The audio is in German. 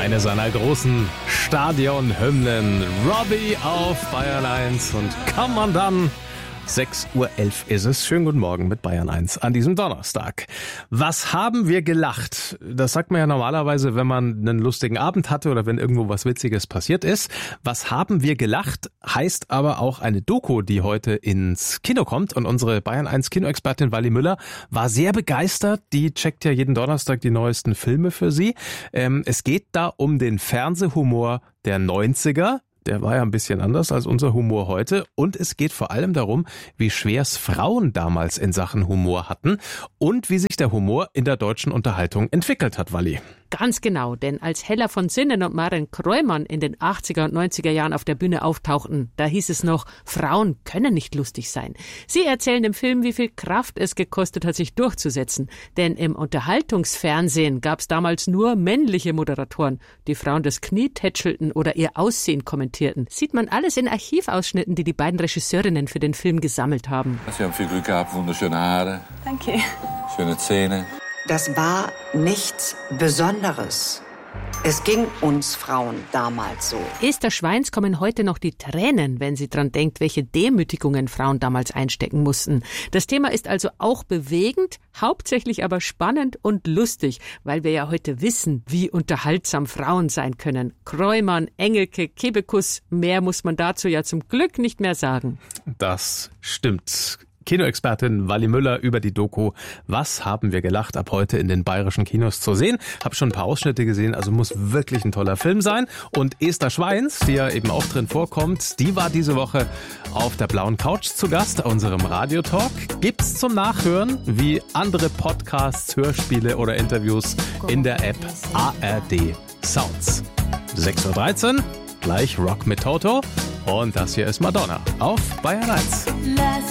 Eine seiner großen Stadionhymnen. Robbie auf Bayern 1 und kann man dann... 6.11 Uhr ist es. Schönen guten Morgen mit Bayern 1 an diesem Donnerstag. Was haben wir gelacht? Das sagt man ja normalerweise, wenn man einen lustigen Abend hatte oder wenn irgendwo was Witziges passiert ist. Was haben wir gelacht? Heißt aber auch eine Doku, die heute ins Kino kommt. Und unsere Bayern 1 Kinoexpertin Wally Müller war sehr begeistert. Die checkt ja jeden Donnerstag die neuesten Filme für sie. Es geht da um den Fernsehhumor der 90er. Der war ja ein bisschen anders als unser Humor heute. Und es geht vor allem darum, wie schwer es Frauen damals in Sachen Humor hatten und wie sich der Humor in der deutschen Unterhaltung entwickelt hat, Walli. Ganz genau, denn als Hella von Sinnen und Maren Kreumann in den 80er und 90er Jahren auf der Bühne auftauchten, da hieß es noch, Frauen können nicht lustig sein. Sie erzählen im Film, wie viel Kraft es gekostet hat, sich durchzusetzen. Denn im Unterhaltungsfernsehen gab es damals nur männliche Moderatoren, die Frauen das Knie tätschelten oder ihr Aussehen kommentierten. Sieht man alles in Archivausschnitten, die die beiden Regisseurinnen für den Film gesammelt haben. Sie haben viel Glück gehabt, wunderschöne Haare. Danke. Schöne Zähne. Das war nichts Besonderes. Es ging uns Frauen damals so. Esther Schweins kommen heute noch die Tränen, wenn sie dran denkt, welche Demütigungen Frauen damals einstecken mussten. Das Thema ist also auch bewegend, hauptsächlich aber spannend und lustig, weil wir ja heute wissen, wie unterhaltsam Frauen sein können. Kreumann, Engelke, Kebekus, mehr muss man dazu ja zum Glück nicht mehr sagen. Das stimmt. Kinoexpertin Wally Müller über die Doku Was haben wir gelacht? Ab heute in den bayerischen Kinos zu sehen. Hab schon ein paar Ausschnitte gesehen, also muss wirklich ein toller Film sein. Und Esther Schweins, die ja eben auch drin vorkommt, die war diese Woche auf der blauen Couch zu Gast, unserem Radiotalk. Gibt's zum Nachhören wie andere Podcasts, Hörspiele oder Interviews in der App ARD Sounds. 6.13 Uhr, gleich Rock mit Toto. Und das hier ist Madonna auf Bayern 1.